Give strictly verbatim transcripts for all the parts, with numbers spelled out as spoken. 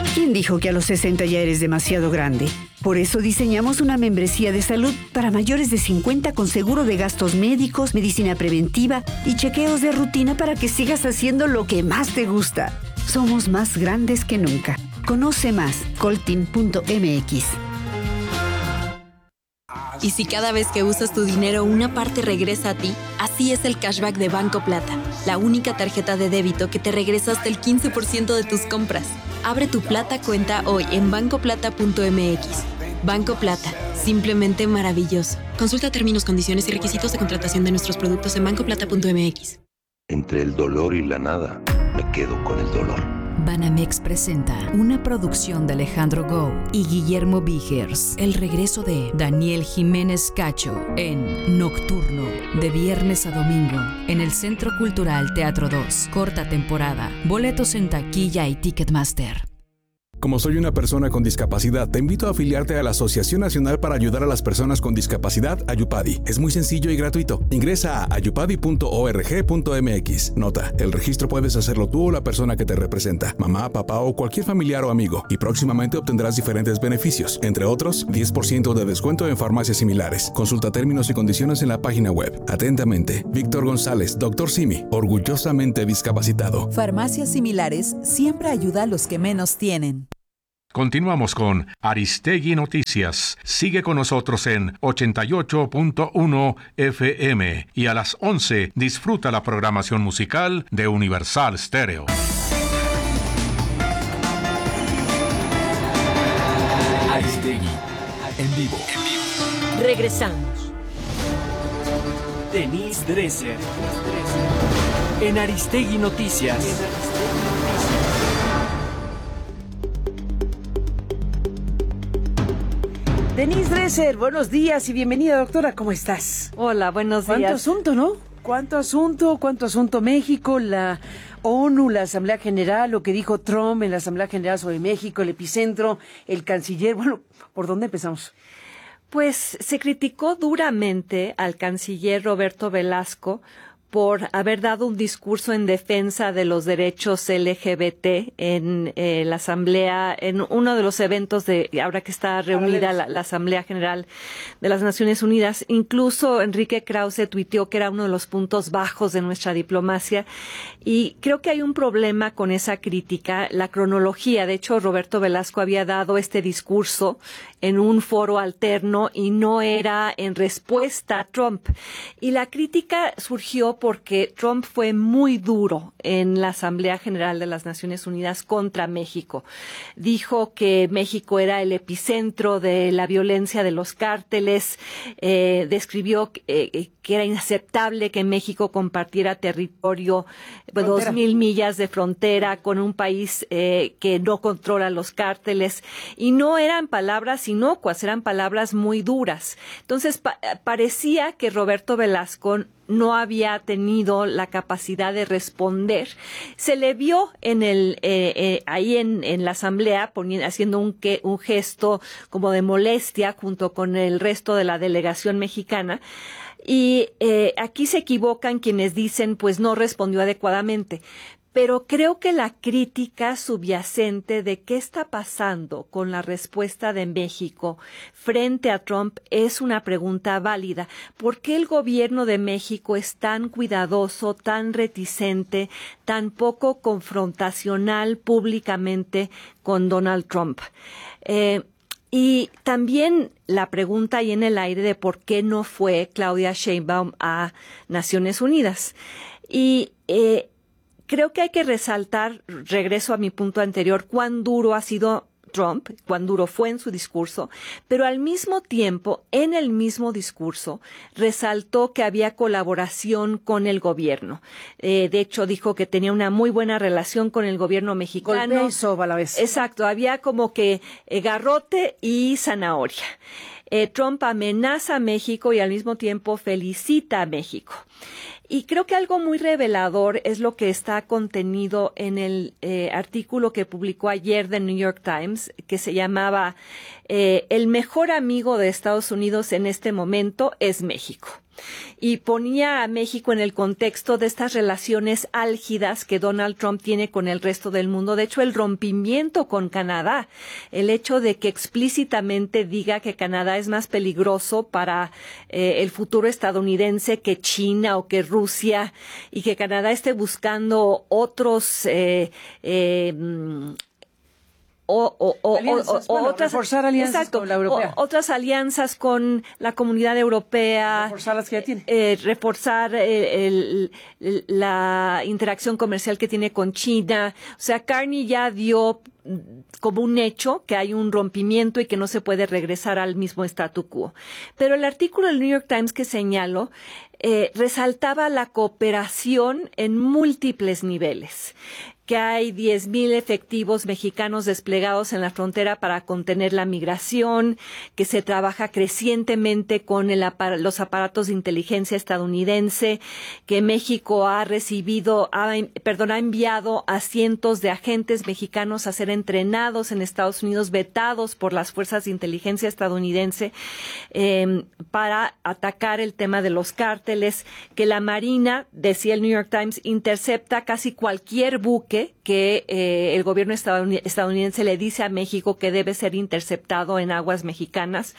¿Quién dijo que a los sesenta ya eres demasiado grande? Por eso diseñamos una membresía de salud para mayores de cincuenta con seguro de gastos médicos, medicina preventiva y chequeos de rutina para que sigas haciendo lo que más te gusta. Somos más grandes que nunca. Conoce más, coltin punto m x. Y si cada vez que usas tu dinero una parte regresa a ti, así es el cashback de Banco Plata, la única tarjeta de débito que te regresa hasta el quince por ciento de tus compras. Abre tu Plata cuenta hoy en banco plata punto m x. Banco Plata, simplemente maravilloso. Consulta términos, condiciones y requisitos de contratación de nuestros productos en banco plata punto m x. Entre el dolor y la nada, me quedo con el dolor. Banamex presenta una producción de Alejandro Gou y Guillermo Vigers. El regreso de Daniel Jiménez Cacho en Nocturno, de viernes a domingo, en el Centro Cultural Teatro dos. Corta temporada. Boletos en taquilla y Ticketmaster. Como soy una persona con discapacidad, te invito a afiliarte a la Asociación Nacional para Ayudar a las Personas con Discapacidad, Ayupadi. Es muy sencillo y gratuito. Ingresa a ayupadi punto org punto m x. Nota, el registro puedes hacerlo tú o la persona que te representa, mamá, papá o cualquier familiar o amigo, y próximamente obtendrás diferentes beneficios, entre otros, diez por ciento de descuento en farmacias similares. Consulta términos y condiciones en la página web. Atentamente, Víctor González, doctor Simi, orgullosamente discapacitado. Farmacias similares siempre ayuda a los que menos tienen. Continuamos con Aristegui Noticias. Sigue con nosotros en ochenta y ocho punto uno F M y a las once disfruta la programación musical de Universal Stereo. Aristegui, en vivo. Regresamos. Denise Dresser, en Aristegui Noticias. Denise Dresser, buenos días y bienvenida, doctora. ¿Cómo estás? Hola, buenos días. ¿Cuánto asunto, no? ¿Cuánto asunto? ¿Cuánto asunto México? La ONU, la Asamblea General, lo que dijo Trump en la Asamblea General sobre México, el epicentro, el canciller. Bueno, ¿por dónde empezamos? Pues se criticó duramente al canciller Roberto Velasco por haber dado un discurso en defensa de los derechos L G B T en eh, la Asamblea, en uno de los eventos de, ahora que está reunida la, la Asamblea General de las Naciones Unidas. Incluso Enrique Krause tuiteó que era uno de los puntos bajos de nuestra diplomacia, y creo que hay un problema con esa crítica, la cronología. De hecho, Roberto Velasco había dado este discurso en un foro alterno y no era en respuesta a Trump. Y la crítica surgió porque Trump fue muy duro en la Asamblea General de las Naciones Unidas contra México. Dijo que México era el epicentro de la violencia de los cárteles, eh, describió eh, que era inaceptable que México compartiera territorio, pues, dos mil millas de frontera con un país eh, que no controla los cárteles, y no eran palabras inocuas, eran palabras muy duras. Entonces pa- parecía que Roberto Velasco no había tenido la capacidad de responder. Se le vio en el eh, eh, ahí en, en la asamblea poniendo, haciendo un, que, un gesto como de molestia junto con el resto de la delegación mexicana. Y eh, aquí se equivocan quienes dicen, pues no respondió adecuadamente. Pero creo que la crítica subyacente de qué está pasando con la respuesta de México frente a Trump es una pregunta válida. ¿Por qué el gobierno de México es tan cuidadoso, tan reticente, tan poco confrontacional públicamente con Donald Trump? Eh, Y también la pregunta ahí en el aire de por qué no fue Claudia Sheinbaum a Naciones Unidas. Y eh, creo que hay que resaltar, regreso a mi punto anterior, cuán duro ha sido Trump, cuán duro fue en su discurso, pero al mismo tiempo, en el mismo discurso, resaltó que había colaboración con el gobierno. Eh, de hecho, dijo que tenía una muy buena relación con el gobierno mexicano. Golpea y soba a la vez. Exacto, había como que eh, garrote y zanahoria. Eh, Trump amenaza a México y al mismo tiempo felicita a México. Y creo que algo muy revelador es lo que está contenido en el eh, artículo que publicó ayer The New York Times, que se llamaba eh, El mejor amigo de Estados Unidos en este momento es México. Y ponía a México en el contexto de estas relaciones álgidas que Donald Trump tiene con el resto del mundo. De hecho, el rompimiento con Canadá, el hecho de que explícitamente diga que Canadá es más peligroso para eh, el futuro estadounidense que China o que Rusia, y que Canadá esté buscando otros eh, eh, O, o, o, alianzas, o, o bueno, otras reforzar alianzas exacto, con la europea. O, otras alianzas con la comunidad europea, reforzar las que ya tiene, eh, reforzar eh, el, el, la interacción comercial que tiene con China. O sea, Carney ya dio como un hecho que hay un rompimiento y que no se puede regresar al mismo statu quo. Pero el artículo del New York Times que señalo eh, resaltaba la cooperación en múltiples niveles, que hay diez mil efectivos mexicanos desplegados en la frontera para contener la migración, que se trabaja crecientemente con el apar- los aparatos de inteligencia estadounidense, que México ha recibido, ha, perdón, ha enviado a cientos de agentes mexicanos a ser entrenados en Estados Unidos, vetados por las fuerzas de inteligencia estadounidense, eh, para atacar el tema de los cárteles, que la Marina, decía el New York Times, intercepta casi cualquier buque que eh, el gobierno estadounidense le dice a México que debe ser interceptado en aguas mexicanas,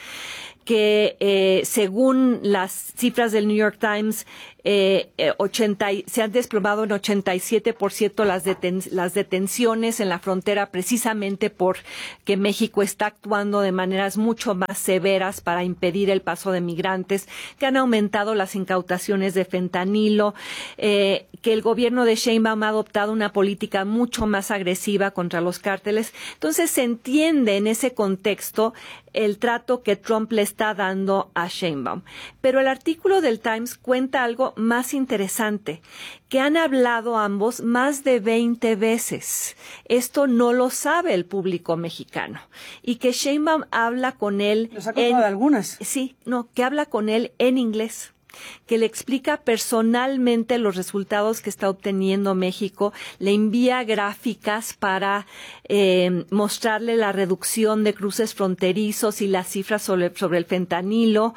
que eh, según las cifras del New York Times, eh, eh, ochenta, se han desplomado en ochenta y siete por ciento las, deten, las detenciones en la frontera, precisamente porque México está actuando de maneras mucho más severas para impedir el paso de migrantes, que han aumentado las incautaciones de fentanilo, eh, que el gobierno de Sheinbaum ha adoptado una política mucho más agresiva contra los cárteles. Entonces se entiende en ese contexto el trato que Trump le está dando a Sheinbaum. Pero el artículo del Times cuenta algo más interesante, que han hablado ambos más de veinte veces. Esto no lo sabe el público mexicano. Y que Sheinbaum habla con él ¿Nos ha contado de algunas? Sí, no, que habla con él en inglés, que le explica personalmente los resultados que está obteniendo México, le envía gráficas para eh, mostrarle la reducción de cruces fronterizos y las cifras sobre, sobre el fentanilo.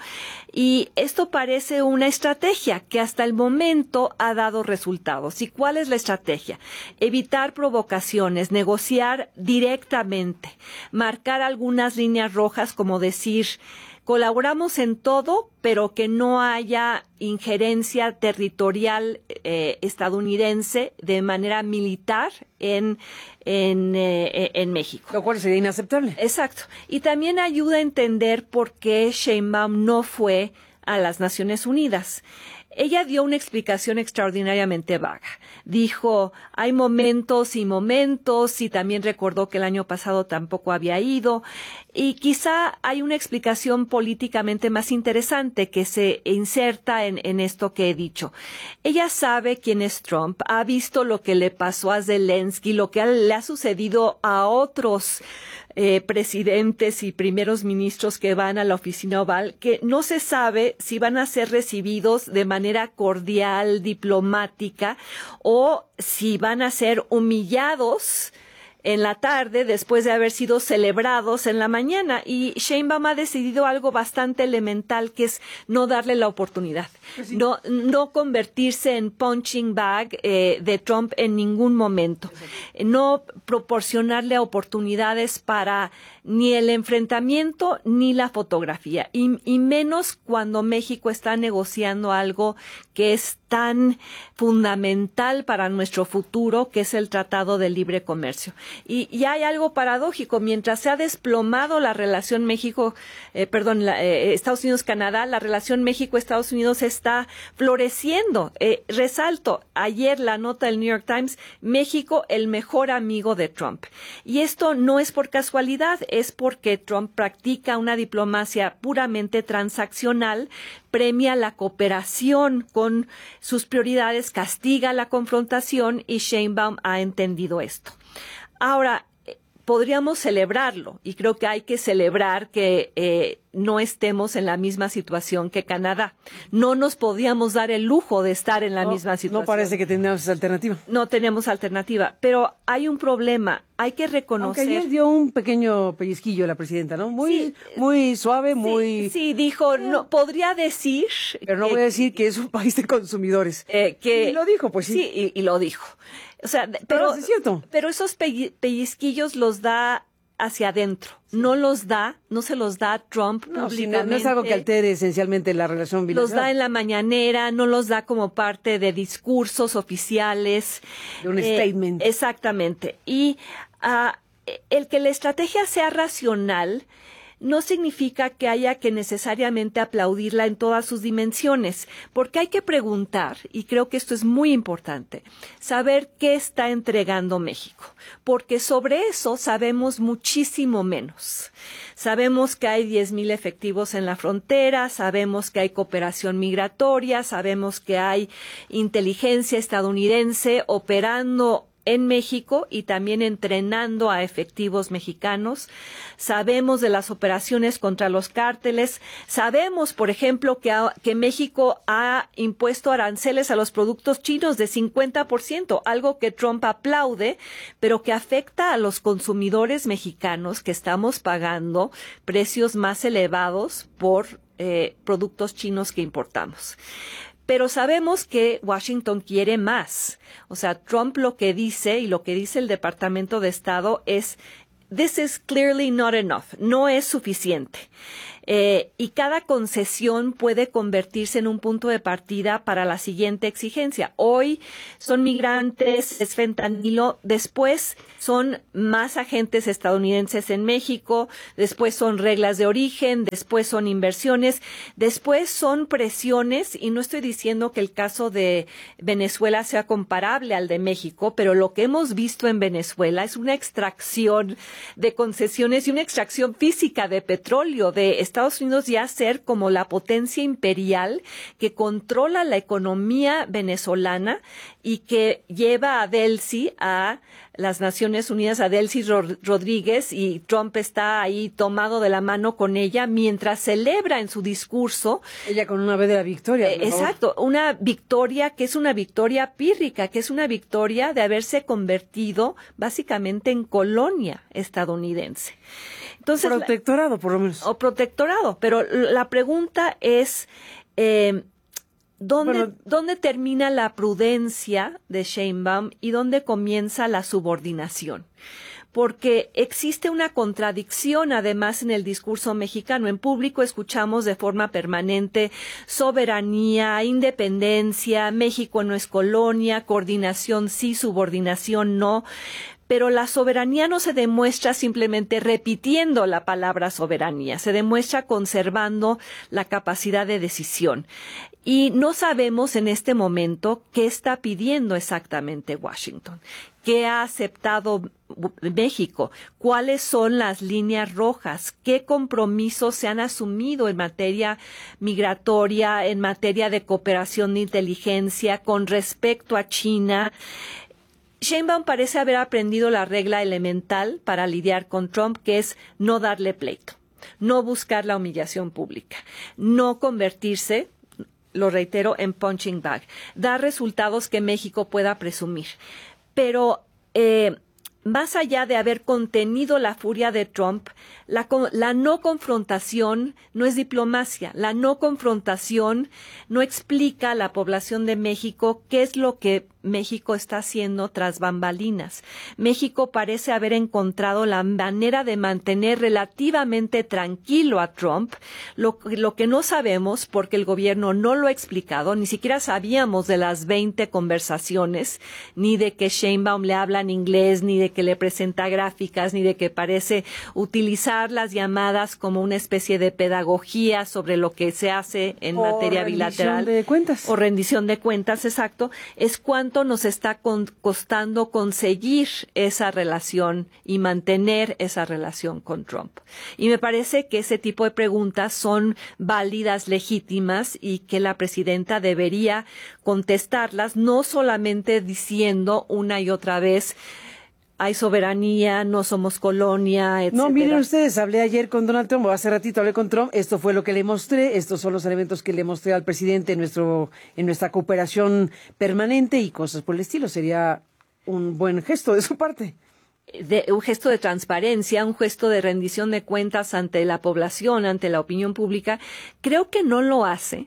Y esto parece una estrategia que hasta el momento ha dado resultados. ¿Y cuál es la estrategia? Evitar provocaciones, negociar directamente, marcar algunas líneas rojas, como decir: colaboramos en todo, pero que no haya injerencia territorial eh, estadounidense de manera militar en, en, eh, en México. Lo cual sería inaceptable. Exacto. Y también ayuda a entender por qué Sheinbaum no fue a las Naciones Unidas. Ella dio una explicación extraordinariamente vaga. Dijo, hay momentos y momentos, y también recordó que el año pasado tampoco había ido. Y quizá hay una explicación políticamente más interesante que se inserta en, en esto que he dicho. Ella sabe quién es Trump, ha visto lo que le pasó a Zelensky, lo que le ha sucedido a otros Eh, presidentes y primeros ministros que van a la oficina oval, que no se sabe si van a ser recibidos de manera cordial, diplomática, o si van a ser humillados en la tarde después de haber sido celebrados en la mañana. Y Sheinbaum ha decidido algo bastante elemental, que es no darle la oportunidad, pues sí. no, no convertirse en punching bag eh, de Trump en ningún momento, sí. No proporcionarle oportunidades para ni el enfrentamiento ni la fotografía, y, y menos cuando México está negociando algo que es tan fundamental para nuestro futuro, que es el Tratado de Libre Comercio. Y, y hay algo paradójico: mientras se ha desplomado la relación México, eh, perdón, la, eh, Estados Unidos-Canadá, la relación México-Estados Unidos está floreciendo. Eh, resalto, ayer la nota del New York Times, México el mejor amigo de Trump. Y esto no es por casualidad, es porque Trump practica una diplomacia puramente transaccional, premia la cooperación con sus prioridades, castiga la confrontación, y Sheinbaum ha entendido esto. Ahora, podríamos celebrarlo, y creo que hay que celebrar que eh, no estemos en la misma situación que Canadá. No nos podíamos dar el lujo de estar en la no, misma situación. No parece que tenemos alternativa. No tenemos alternativa, pero hay un problema. Hay que reconocer... Aunque ayer dio un pequeño pellizquillo la presidenta, ¿no? Muy, sí, muy suave, muy... Sí, sí, dijo, no, podría decir... Pero no eh, voy a decir que es un país de consumidores. Eh, que, y lo dijo, pues sí. Sí, y, y lo dijo. O sea, pero, pero, es cierto. pero esos pellizquillos los da hacia adentro, sí. no los da, no se los da Trump no, públicamente. Si no, no es algo que altere esencialmente la relación bilateral. Los da en la mañanera, no los da como parte de discursos oficiales. De un eh, statement. Exactamente. Y uh, el que la estrategia sea racional no significa que haya que necesariamente aplaudirla en todas sus dimensiones, porque hay que preguntar, y creo que esto es muy importante, saber qué está entregando México, porque sobre eso sabemos muchísimo menos. Sabemos que hay diez mil efectivos en la frontera, sabemos que hay cooperación migratoria, sabemos que hay inteligencia estadounidense operando en México y también entrenando a efectivos mexicanos. Sabemos de las operaciones contra los cárteles. Sabemos, por ejemplo, que, ha, que México ha impuesto aranceles a los productos chinos de cincuenta por ciento, algo que Trump aplaude, pero que afecta a los consumidores mexicanos que estamos pagando precios más elevados por eh, productos chinos que importamos. Pero sabemos que Washington quiere más. O sea, Trump lo que dice y lo que dice el Departamento de Estado es "This is clearly not enough", no es suficiente. Eh, y cada concesión puede convertirse en un punto de partida para la siguiente exigencia. Hoy son migrantes, es fentanilo, después son más agentes estadounidenses en México, después son reglas de origen, después son inversiones, después son presiones, y no estoy diciendo que el caso de Venezuela sea comparable al de México, pero lo que hemos visto en Venezuela es una extracción de concesiones y una extracción física de petróleo, de Estados Unidos ya ser como la potencia imperial que controla la economía venezolana y que lleva a Delcy, a las Naciones Unidas, a Delcy Rodríguez, y Trump está ahí tomado de la mano con ella mientras celebra en su discurso. Ella con una vez de la victoria. Eh, exacto, una victoria que es una victoria pírrica, que es una victoria de haberse convertido básicamente en colonia estadounidense. Entonces, protectorado, por lo menos. O protectorado, pero la pregunta es, eh, ¿dónde, bueno, ¿dónde termina la prudencia de Sheinbaum y dónde comienza la subordinación? Porque existe una contradicción, además, en el discurso mexicano. En público escuchamos de forma permanente soberanía, independencia, México no es colonia, coordinación sí, subordinación no. Pero la soberanía no se demuestra simplemente repitiendo la palabra soberanía, se demuestra conservando la capacidad de decisión. Y no sabemos en este momento qué está pidiendo exactamente Washington, qué ha aceptado México, cuáles son las líneas rojas, qué compromisos se han asumido en materia migratoria, en materia de cooperación de inteligencia con respecto a China. Sheinbaum parece haber aprendido la regla elemental para lidiar con Trump, que es no darle pleito, no buscar la humillación pública, no convertirse, lo reitero, en punching bag, dar resultados que México pueda presumir. Pero eh, más allá de haber contenido la furia de Trump, la, la no confrontación no es diplomacia. La no confrontación no explica a la población de México qué es lo que México está haciendo tras bambalinas. México parece haber encontrado la manera de mantener relativamente tranquilo a Trump, lo, lo que no sabemos porque el gobierno no lo ha explicado, ni siquiera sabíamos de las veinte conversaciones, ni de que Sheinbaum le habla en inglés, ni de que le presenta gráficas, ni de que parece utilizar las llamadas como una especie de pedagogía sobre lo que se hace en o materia bilateral. O rendición de cuentas. O rendición de cuentas, exacto. Es cuánto nos está con, costando conseguir esa relación y mantener esa relación con Trump. Y me parece que ese tipo de preguntas son válidas, legítimas, y que la presidenta debería contestarlas, no solamente diciendo una y otra vez hay soberanía, no somos colonia, etcétera. No, miren ustedes, hablé ayer con Donald Trump, o hace ratito hablé con Trump, esto fue lo que le mostré, estos son los elementos que le mostré al presidente en, nuestro, en nuestra cooperación permanente y cosas por el estilo. Sería un buen gesto de su parte. De, un gesto de transparencia, un gesto de rendición de cuentas ante la población, ante la opinión pública. Creo que no lo hace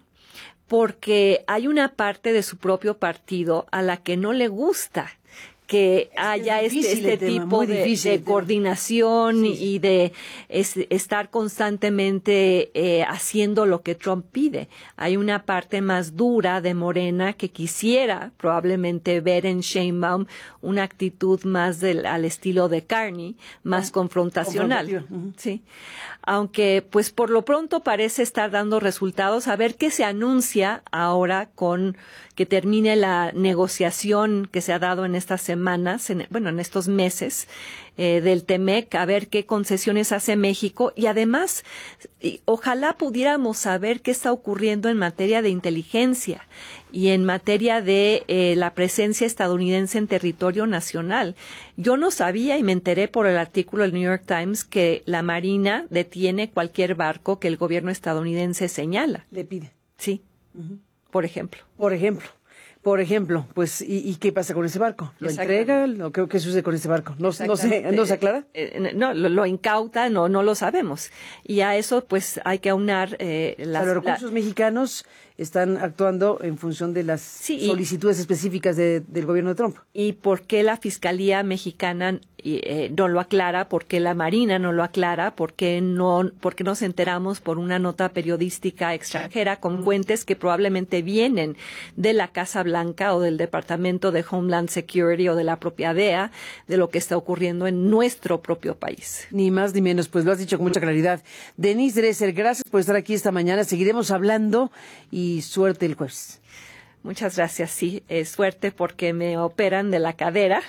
porque hay una parte de su propio partido a la que no le gusta que haya este, este tipo de, de coordinación sí. y de es, estar constantemente eh, haciendo lo que Trump pide. Hay una parte más dura de Morena que quisiera probablemente ver en Sheinbaum una actitud más del, al estilo de Carney, más ah, confrontacional. Uh-huh. Sí. Aunque, pues, por lo pronto parece estar dando resultados. A ver qué se anuncia ahora con que termine la negociación que se ha dado en estas semanas, en, bueno, en estos meses eh, del T M E C, a ver qué concesiones hace México y además, y, ojalá pudiéramos saber qué está ocurriendo en materia de inteligencia y en materia de eh, la presencia estadounidense en territorio nacional. Yo no sabía y me enteré por el artículo del New York Times que la Marina detiene cualquier barco que el gobierno estadounidense señala. Le pide. Sí. Uh-huh. Por ejemplo. Por ejemplo. Por ejemplo, pues, ¿y, y qué pasa con ese barco? ¿Lo entrega? ¿Lo, qué, ¿Qué sucede con ese barco? ¿No, no, se, ¿no se aclara? Eh, no, lo, lo incauta, no, no lo sabemos. Y a eso, pues, hay que aunar eh, las... Los recursos la... mexicanos están actuando en función de las sí, solicitudes y, específicas de, del gobierno de Trump. ¿Y por qué la Fiscalía Mexicana eh, no lo aclara? ¿Por qué la Marina no lo aclara? ¿Por qué no, por qué nos enteramos por una nota periodística extranjera con fuentes que probablemente vienen de la Casa Blanca o del Departamento de Homeland Security o de la propia D E A de lo que está ocurriendo en nuestro propio país? Ni más ni menos, pues lo has dicho con mucha claridad. Denise Dresser, gracias por estar aquí esta mañana. Seguiremos hablando y Y suerte el jueves. Muchas gracias, sí, eh, suerte porque me operan de la cadera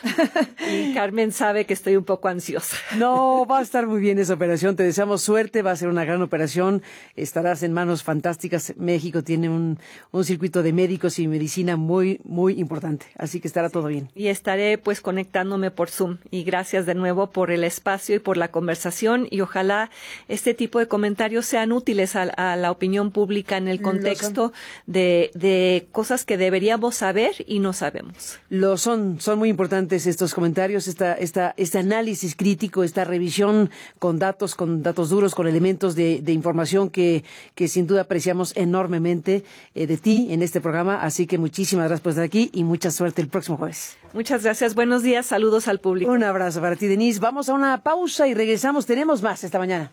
y Carmen sabe que estoy un poco ansiosa. No, va a estar muy bien esa operación, te deseamos suerte, va a ser una gran operación, estarás en manos fantásticas. México tiene un, un circuito de médicos y medicina muy, muy importante, así que estará todo bien. Y estaré pues conectándome por Zoom y gracias de nuevo por el espacio y por la conversación y ojalá este tipo de comentarios sean útiles a, a la opinión pública en el contexto de, de cosas que deberíamos saber y no sabemos. Lo son, son muy importantes estos comentarios, esta, esta, este análisis crítico, esta revisión con datos, con datos duros, con elementos de, de información que, que sin duda apreciamos enormemente eh, de ti en este programa. Así que muchísimas gracias por estar aquí y mucha suerte el próximo jueves. Muchas gracias, buenos días, saludos al público. Un abrazo para ti, Denise. Vamos a una pausa y regresamos. Tenemos más esta mañana.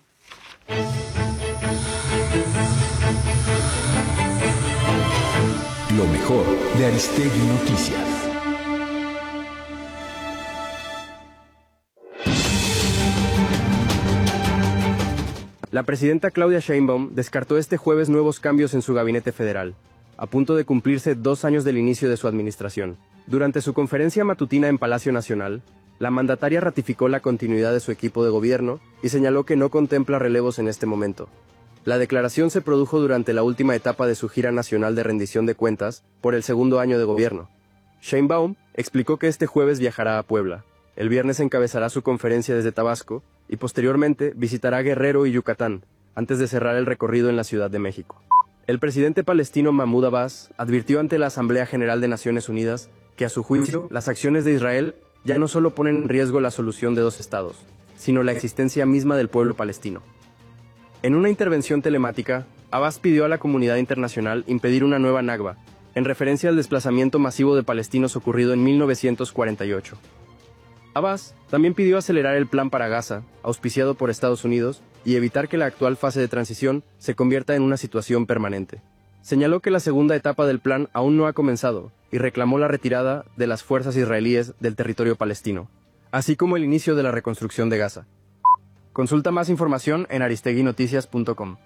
Lo mejor de Aristegui Noticias. La presidenta Claudia Sheinbaum descartó este jueves nuevos cambios en su gabinete federal, a punto de cumplirse dos años del inicio de su administración. Durante su conferencia matutina en Palacio Nacional, la mandataria ratificó la continuidad de su equipo de gobierno y señaló que no contempla relevos en este momento. La declaración se produjo durante la última etapa de su gira nacional de rendición de cuentas por el segundo año de gobierno. Sheinbaum explicó que este jueves viajará a Puebla, el viernes encabezará su conferencia desde Tabasco y posteriormente visitará Guerrero y Yucatán, antes de cerrar el recorrido en la Ciudad de México. El presidente palestino Mahmoud Abbas advirtió ante la Asamblea General de Naciones Unidas que a su juicio las acciones de Israel ya no solo ponen en riesgo la solución de dos estados, sino la existencia misma del pueblo palestino. En una intervención telemática, Abbas pidió a la comunidad internacional impedir una nueva Nakba, en referencia al desplazamiento masivo de palestinos ocurrido en mil novecientos cuarenta y ocho. Abbas también pidió acelerar el plan para Gaza, auspiciado por Estados Unidos, y evitar que la actual fase de transición se convierta en una situación permanente. Señaló que la segunda etapa del plan aún no ha comenzado y reclamó la retirada de las fuerzas israelíes del territorio palestino, así como el inicio de la reconstrucción de Gaza. Consulta más información en aristegui noticias punto com.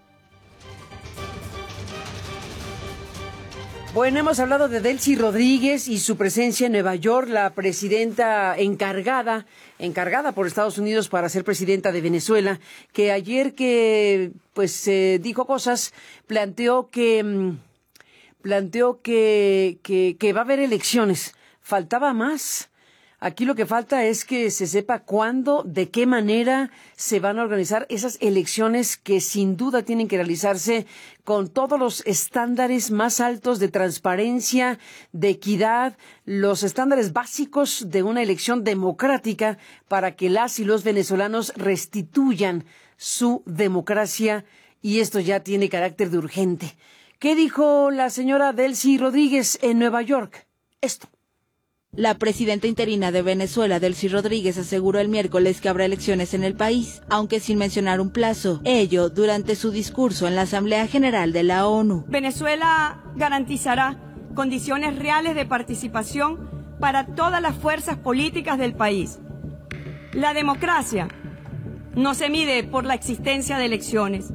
Bueno, hemos hablado de Delcy Rodríguez y su presencia en Nueva York, la presidenta encargada, encargada por Estados Unidos para ser presidenta de Venezuela, que ayer que pues eh, dijo cosas, planteó que planteó que, que que va a haber elecciones. Faltaba más. Aquí lo que falta es que se sepa cuándo, de qué manera se van a organizar esas elecciones que sin duda tienen que realizarse con todos los estándares más altos de transparencia, de equidad, los estándares básicos de una elección democrática para que las y los venezolanos restituyan su democracia, y esto ya tiene carácter de urgente. ¿Qué dijo la señora Delcy Rodríguez en Nueva York? Esto. La presidenta interina de Venezuela, Delcy Rodríguez, aseguró el miércoles que habrá elecciones en el país, aunque sin mencionar un plazo. Ello durante su discurso en la Asamblea General de la ONU. Venezuela garantizará condiciones reales de participación para todas las fuerzas políticas del país. La democracia no se mide por la existencia de elecciones.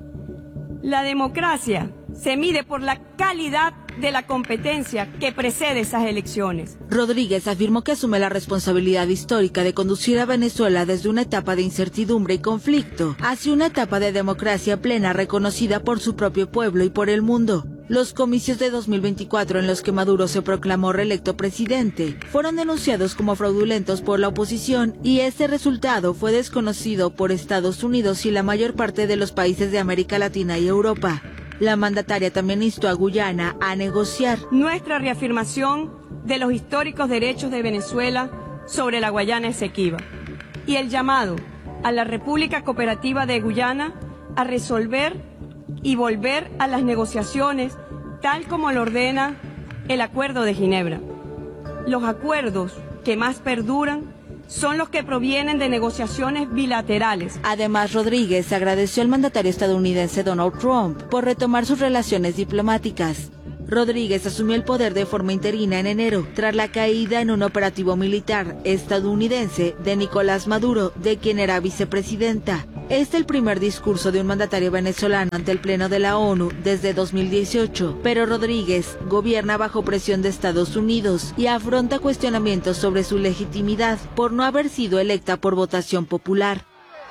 La democracia se mide por la calidad de la competencia que precede esas elecciones. Rodríguez afirmó que asume la responsabilidad histórica de conducir a Venezuela desde una etapa de incertidumbre y conflicto hacia una etapa de democracia plena reconocida por su propio pueblo y por el mundo. Los comicios de dos mil veinticuatro, en los que Maduro se proclamó reelecto presidente, fueron denunciados como fraudulentos por la oposición, y este resultado fue desconocido por Estados Unidos y la mayor parte de los países de América Latina y Europa. La mandataria también instó a Guyana a negociar. Nuestra reafirmación de los históricos derechos de Venezuela sobre la Guayana Esequiba y el llamado a la República Cooperativa de Guyana a resolver y volver a las negociaciones tal como lo ordena el Acuerdo de Ginebra. Los acuerdos que más perduran son los que provienen de negociaciones bilaterales. Además, Rodríguez agradeció al mandatario estadounidense Donald Trump por retomar sus relaciones diplomáticas. Rodríguez asumió el poder de forma interina en enero, tras la caída en un operativo militar estadounidense de Nicolás Maduro, de quien era vicepresidenta. Este es el primer discurso de un mandatario venezolano ante el Pleno de la ONU desde dos mil dieciocho, pero Rodríguez gobierna bajo presión de Estados Unidos y afronta cuestionamientos sobre su legitimidad por no haber sido electa por votación popular.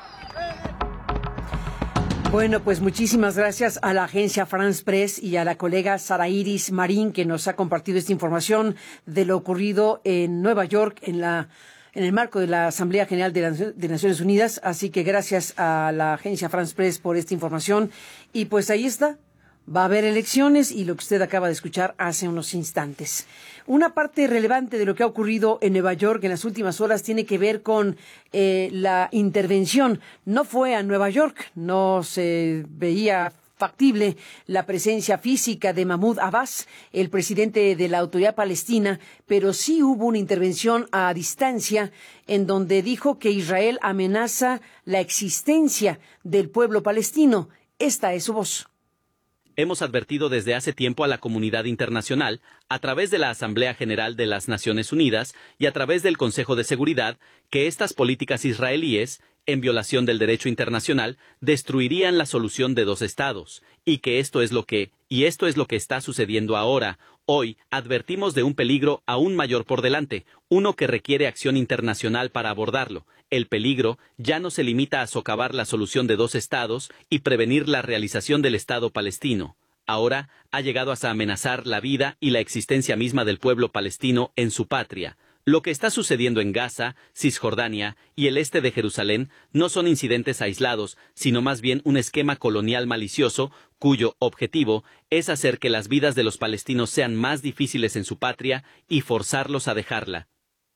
Bueno, pues muchísimas gracias a la agencia France Press y a la colega Sara Iris Marín, que nos ha compartido esta información de lo ocurrido en Nueva York en la en el marco de la Asamblea General de, la, de Naciones Unidas. Así que gracias a la agencia France Press por esta información. Y pues ahí está. Va a haber elecciones y lo que usted acaba de escuchar hace unos instantes. Una parte relevante de lo que ha ocurrido en Nueva York en las últimas horas tiene que ver con eh, la intervención. No fue a Nueva York, no se veía factible la presencia física de Mahmoud Abbas, el presidente de la Autoridad Palestina, pero sí hubo una intervención a distancia en donde dijo que Israel amenaza la existencia del pueblo palestino. Esta es su voz. Hemos advertido desde hace tiempo a la comunidad internacional, a través de la Asamblea General de las Naciones Unidas y a través del Consejo de Seguridad, que estas políticas israelíes, en violación del derecho internacional, destruirían la solución de dos estados, y que esto es lo que, y esto es lo que está sucediendo ahora. Hoy, advertimos de un peligro aún mayor por delante, uno que requiere acción internacional para abordarlo. El peligro ya no se limita a socavar la solución de dos estados y prevenir la realización del Estado palestino. Ahora ha llegado hasta amenazar la vida y la existencia misma del pueblo palestino en su patria. Lo que está sucediendo en Gaza, Cisjordania y el este de Jerusalén no son incidentes aislados, sino más bien un esquema colonial malicioso cuyo objetivo es hacer que las vidas de los palestinos sean más difíciles en su patria y forzarlos a dejarla.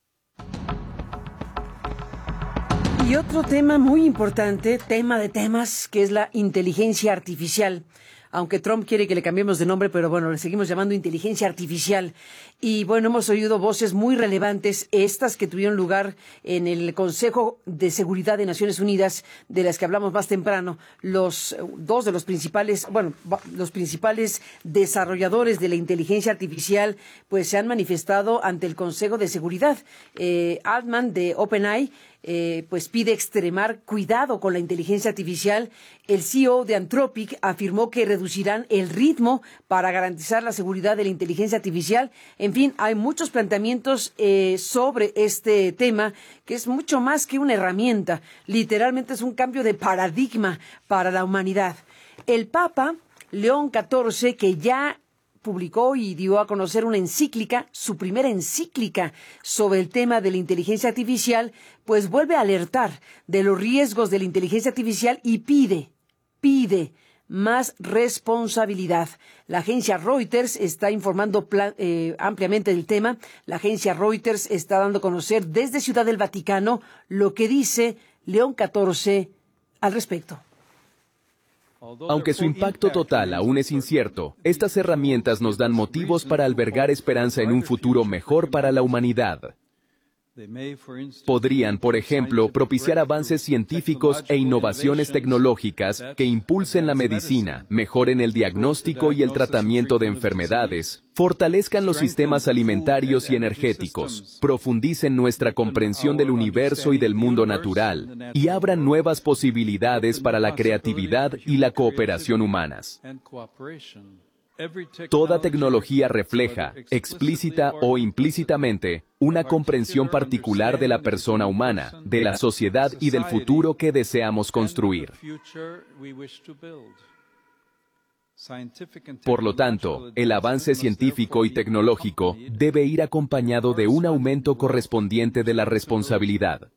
Y otro tema muy importante, tema de temas, que es la inteligencia artificial. Aunque Trump quiere que le cambiemos de nombre, pero bueno, le seguimos llamando inteligencia artificial. Y bueno, hemos oído voces muy relevantes, estas que tuvieron lugar en el Consejo de Seguridad de Naciones Unidas, de las que hablamos más temprano. Los dos de los principales, bueno, los principales desarrolladores de la inteligencia artificial, pues se han manifestado ante el Consejo de Seguridad. Eh, Altman de OpenAI, Eh, pues pide extremar cuidado con la inteligencia artificial. El C E O de Anthropic afirmó que reducirán el ritmo para garantizar la seguridad de la inteligencia artificial. En fin, hay muchos planteamientos eh, sobre este tema, que es mucho más que una herramienta. Literalmente es un cambio de paradigma para la humanidad. El Papa León catorce, que ya publicó y dio a conocer una encíclica, su primera encíclica sobre el tema de la inteligencia artificial, pues vuelve a alertar de los riesgos de la inteligencia artificial y pide, pide más responsabilidad. La agencia Reuters está informando plan, eh, ampliamente del tema. La agencia Reuters está dando a conocer desde Ciudad del Vaticano lo que dice León catorce al respecto. Aunque su impacto total aún es incierto, estas herramientas nos dan motivos para albergar esperanza en un futuro mejor para la humanidad. Podrían, por ejemplo, propiciar avances científicos e innovaciones tecnológicas que impulsen la medicina, mejoren el diagnóstico y el tratamiento de enfermedades, fortalezcan los sistemas alimentarios y energéticos, profundicen nuestra comprensión del universo y del mundo natural, y abran nuevas posibilidades para la creatividad y la cooperación humanas. Toda tecnología refleja, explícita o implícitamente, una comprensión particular de la persona humana, de la sociedad y del futuro que deseamos construir. Por lo tanto, el avance científico y tecnológico debe ir acompañado de un aumento correspondiente de la responsabilidad.